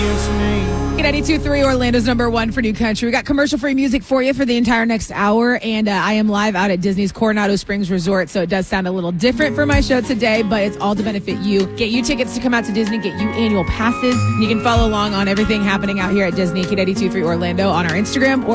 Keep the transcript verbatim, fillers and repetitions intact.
it's me. ninety-two point three Orlando's number one for new country. We got commercial-free music for you for the entire next hour, and uh, I am live out at Disney's Coronado Springs Resort, so it does sound a little different for my show today, but it's all to benefit you. Get you tickets to come out to Disney, get you annual passes. You can follow along on everything happening out here at Disney, K ninety-two point three Orlando on our Instagram or